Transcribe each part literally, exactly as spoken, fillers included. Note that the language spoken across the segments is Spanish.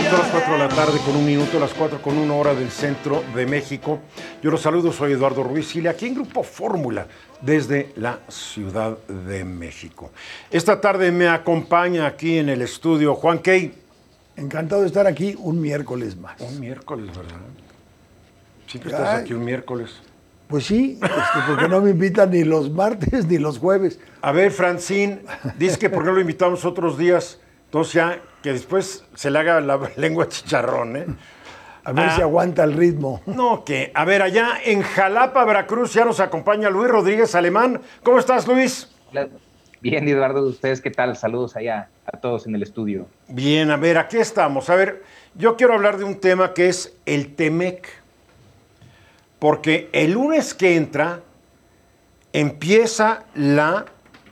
Son las cuatro de la tarde con un minuto, las cuatro con una hora del centro de México. Yo los saludo, soy Eduardo Ruiz Gil, aquí en Grupo Fórmula, desde la Ciudad de México. Esta tarde me acompaña aquí en el estudio Juan Key. Encantado de estar aquí un miércoles más. Un miércoles, ¿verdad? Siempre estás aquí un miércoles. Pues sí, este, porque no me invitan ni los martes ni los jueves. A ver, Francine, dice que por qué lo invitamos otros días, entonces ya que después se le haga la lengua chicharrón, ¿eh? A ver ah, si aguanta el ritmo. No, que, a ver, allá en Jalapa, Veracruz, ya nos acompaña Luis Rodríguez Alemán. ¿Cómo estás, Luis? Hola. Bien, Eduardo, ¿ustedes qué tal? Saludos allá a todos en el estudio. Bien, a ver, aquí estamos. A ver, yo quiero hablar de un tema que es el Temec. Porque el lunes que entra empieza la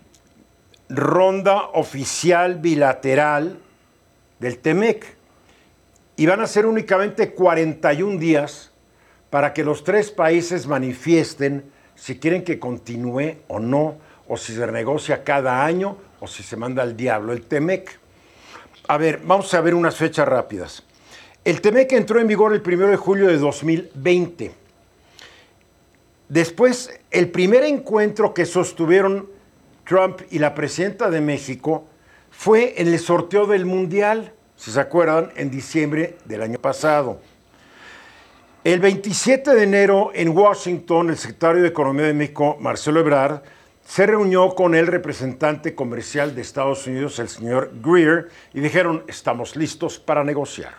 ronda oficial bilateral del Temec y van a ser únicamente cuarenta y un días para que los tres países manifiesten si quieren que continúe o no, o si se renegocia cada año o si se manda al diablo el Temec. A ver, vamos a ver unas fechas rápidas. El Temec entró en vigor el primero de julio de dos mil veinte. Después, el primer encuentro que sostuvieron Trump y la presidenta de México fue en el sorteo del Mundial, si se acuerdan, en diciembre del año pasado. El veintisiete de enero en Washington, el secretario de Economía de México, Marcelo Ebrard, se reunió con el representante comercial de Estados Unidos, el señor Greer, y dijeron, estamos listos para negociar.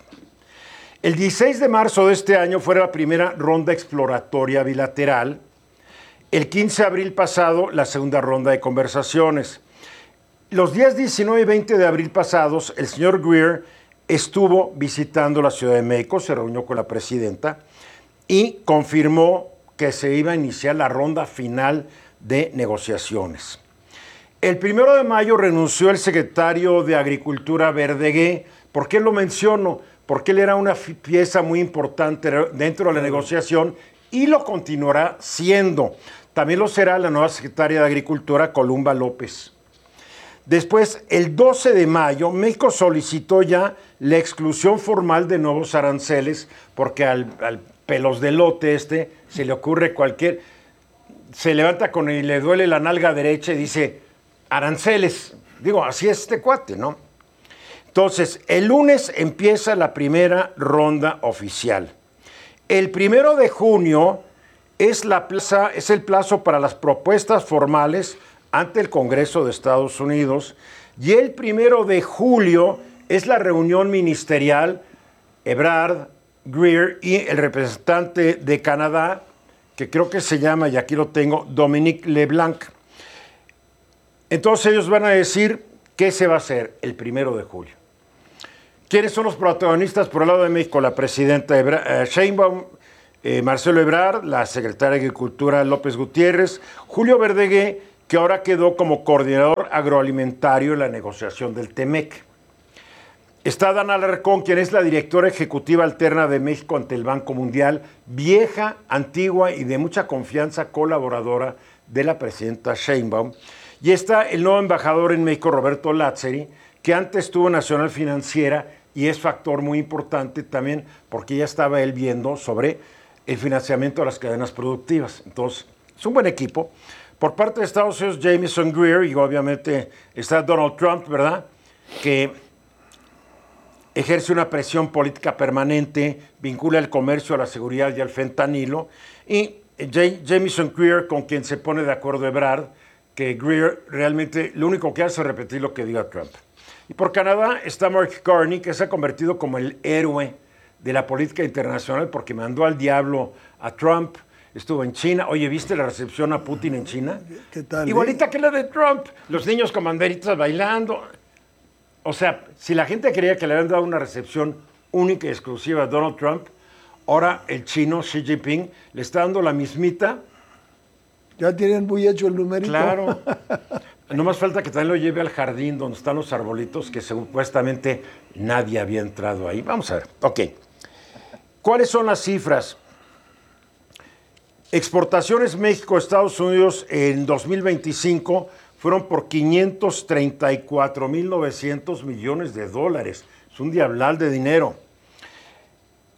El dieciséis de marzo de este año fue la primera ronda exploratoria bilateral. El quince de abril pasado, la segunda ronda de conversaciones. Los días diecinueve y veinte de abril pasados, el señor Greer estuvo visitando la Ciudad de México, se reunió con la presidenta y confirmó que se iba a iniciar la ronda final de negociaciones. El primero de mayo renunció el secretario de Agricultura, Verdegué. ¿Por qué lo menciono? Porque él era una pieza muy importante dentro de la negociación y lo continuará siendo. También lo será la nueva secretaria de Agricultura, Columba López. Después, el doce de mayo, México solicitó ya la exclusión formal de nuevos aranceles, porque al, al pelos de lote este se le ocurre cualquier... Se levanta con y le duele la nalga derecha y dice, aranceles. Digo, así es este cuate, ¿no? Entonces, el lunes empieza la primera ronda oficial. El primero de junio es, la plaza, es el plazo para las propuestas formales ante el Congreso de Estados Unidos y el primero de julio es la reunión ministerial, Ebrard, Greer y el representante de Canadá, que creo que se llama, y aquí lo tengo, Dominique LeBlanc. Entonces ellos van a decir qué se va a hacer el primero de julio. ¿Quiénes son los protagonistas por el lado de México? La presidenta Ebra, eh, Sheinbaum, eh, Marcelo Ebrard, la secretaria de Agricultura López Gutiérrez, Julio Verdegué, que ahora quedó como coordinador agroalimentario en la negociación del Temec. Está Dana Alarcón, quien es la directora ejecutiva alterna de México ante el Banco Mundial, vieja, antigua y de mucha confianza colaboradora de la presidenta Sheinbaum. Y está el nuevo embajador en México, Roberto Lazzeri, que antes estuvo en Nacional Financiera y es factor muy importante también porque ya estaba él viendo sobre el financiamiento de las cadenas productivas. Entonces, es un buen equipo. Por parte de Estados Unidos, Jamieson Greer, y obviamente está Donald Trump, ¿verdad?, que ejerce una presión política permanente, vincula el comercio a la seguridad y al fentanilo, y Jamieson Greer, con quien se pone de acuerdo Ebrard, que Greer realmente lo único que hace es repetir lo que diga Trump. Y por Canadá está Mark Carney, que se ha convertido como el héroe de la política internacional porque mandó al diablo a Trump, estuvo en China. Oye, ¿viste la recepción a Putin en China? ¿Qué tal? Igualita eh? que la de Trump, los niños con banderitas bailando. O sea, si la gente creía que le habían dado una recepción única y exclusiva a Donald Trump, ahora el chino Xi Jinping le está dando la mismita. Ya tienen muy hecho el numerito. Claro. No más falta que también lo lleve al jardín donde están los arbolitos, que supuestamente nadie había entrado ahí. Vamos a ver. Ok. ¿Cuáles son las cifras? Exportaciones México-Estados Unidos en dos mil veinticinco fueron por quinientos treinta y cuatro mil novecientos millones de dólares. Es un diablal de dinero.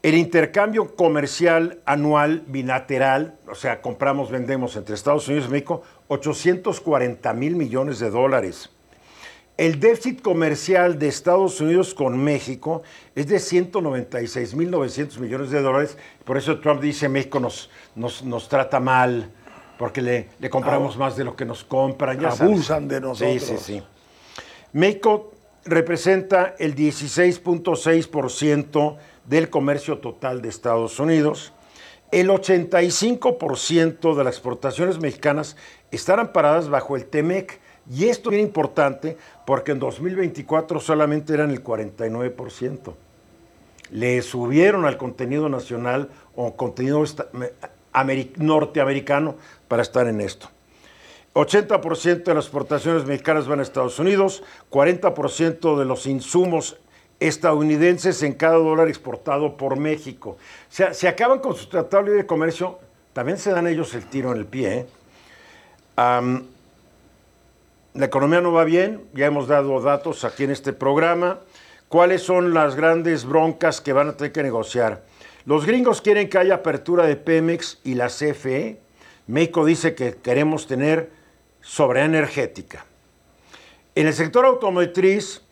El intercambio comercial anual bilateral, o sea, compramos, vendemos entre Estados Unidos y México, ochocientos cuarenta mil millones de dólares. El déficit comercial de Estados Unidos con México es de ciento noventa y seis mil novecientos millones de dólares. Por eso Trump dice México nos, nos, nos trata mal, porque le, le compramos ah, más de lo que nos compran. Ya abusan sabes. de nosotros. Sí, sí, sí. México representa el dieciséis punto seis por ciento del comercio total de Estados Unidos. El ochenta y cinco por ciento de las exportaciones mexicanas están amparadas bajo el TEMEC. Y esto es bien importante porque en dos mil veinticuatro solamente eran el cuarenta y nueve por ciento. Le subieron al contenido nacional o contenido norteamericano para estar en esto. ochenta por ciento de las exportaciones mexicanas van a Estados Unidos, cuarenta por ciento de los insumos estadounidenses en cada dólar exportado por México. O sea, si acaban con su tratado de libre comercio, también se dan ellos el tiro en el pie. ¿eh? Um, La economía no va bien, ya hemos dado datos aquí en este programa. ¿Cuáles son las grandes broncas que van a tener que negociar? Los gringos quieren que haya apertura de Pemex y la C F E. México dice que queremos tener soberanía energética. En el sector automotriz,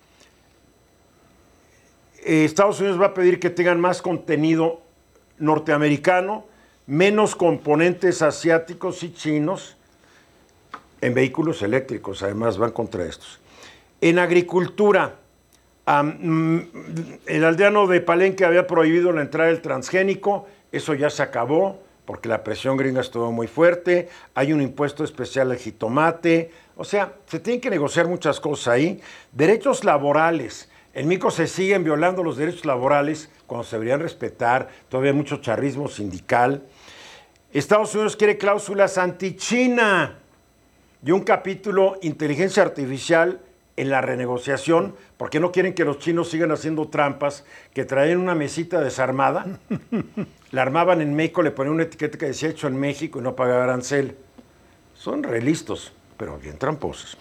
eh, Estados Unidos va a pedir que tengan más contenido norteamericano, menos componentes asiáticos y chinos. En vehículos eléctricos, además, van contra estos. En agricultura, um, el aldeano de Palenque había prohibido la entrada del transgénico, eso ya se acabó, porque la presión gringa estuvo muy fuerte, hay un impuesto especial al jitomate, o sea, se tienen que negociar muchas cosas ahí. Derechos laborales, en México se siguen violando los derechos laborales cuando se deberían respetar, todavía hay mucho charrismo sindical. Estados Unidos quiere cláusulas anti-China, y un capítulo inteligencia artificial en la renegociación, porque no quieren que los chinos sigan haciendo trampas, que traen una mesita desarmada, la armaban en México, le ponían una etiqueta que decía hecho en México y no pagaba arancel. Son re listos, pero bien tramposos.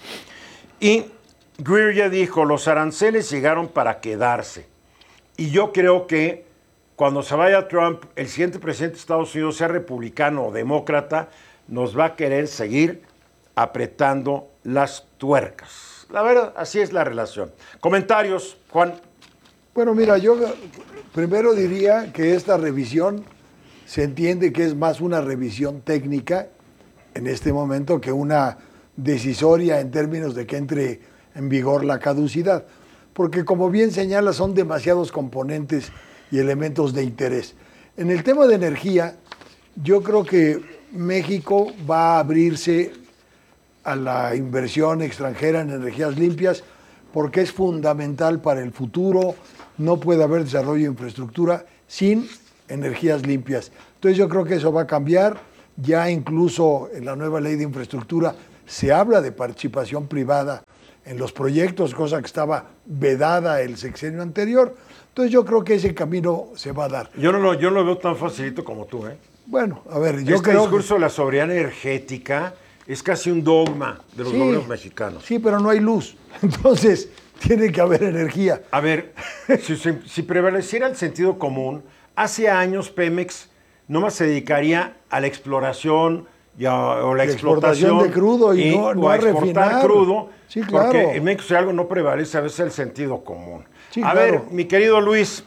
Y Greer ya dijo, los aranceles llegaron para quedarse. Y yo creo que cuando se vaya Trump, el siguiente presidente de Estados Unidos, sea republicano o demócrata, nos va a querer seguir apretando las tuercas. La verdad, así es la relación. Comentarios, Juan. Bueno, mira, yo primero diría que esta revisión se entiende que es más una revisión técnica en este momento que una decisoria en términos de que entre en vigor la caducidad. Porque como bien señala, son demasiados componentes y elementos de interés. En el tema de energía, yo creo que México va a abrirse a la inversión extranjera en energías limpias porque es fundamental para el futuro. No puede haber desarrollo de infraestructura sin energías limpias. Entonces yo creo que eso va a cambiar. Ya incluso en la nueva ley de infraestructura se habla de participación privada en los proyectos, cosa que estaba vedada el sexenio anterior. Entonces yo creo que ese camino se va a dar. Yo no lo, yo no lo veo tan facilito como tú, ¿eh? Bueno, a ver, yo este creo discurso que... de la soberanía energética es casi un dogma de los sí, gobiernos mexicanos. Sí, pero no hay luz. Entonces, tiene que haber energía. A ver, si, si prevaleciera el sentido común, hace años Pemex nomás se dedicaría a la exploración y a, o la, la explotación de crudo y, y no, no o a, a exportar refinar. crudo. Sí, claro. Porque en México si algo no prevalece a veces el sentido común. Sí, a claro. ver, mi querido Luis.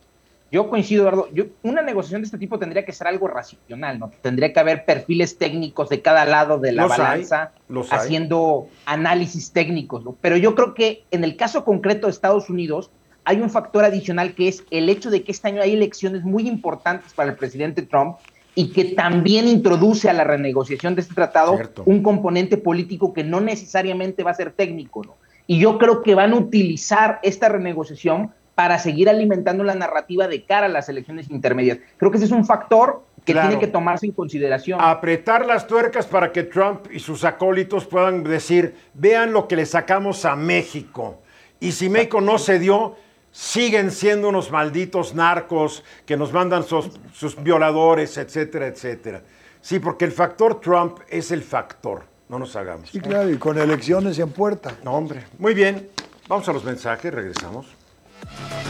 Yo coincido, Eduardo. Yo, una negociación de este tipo tendría que ser algo racional, ¿no? Tendría que haber perfiles técnicos de cada lado de la los balanza, hay, los haciendo hay. análisis técnicos, ¿no? Pero yo creo que en el caso concreto de Estados Unidos hay un factor adicional que es el hecho de que este año hay elecciones muy importantes para el presidente Trump y que también introduce a la renegociación de este tratado Cierto. un componente político que no necesariamente va a ser técnico, ¿no? Y yo creo que van a utilizar esta renegociación para seguir alimentando la narrativa de cara a las elecciones intermedias. Creo que ese es un factor que claro. tiene que tomarse en consideración. Apretar las tuercas para que Trump y sus acólitos puedan decir, vean lo que le sacamos a México. Y si México no se dio, siguen siendo unos malditos narcos que nos mandan sus, sus violadores, etcétera, etcétera. Sí, porque el factor Trump es el factor, no nos hagamos. Sí, claro, y con elecciones en puerta. No, hombre. Muy bien, vamos a los mensajes, regresamos.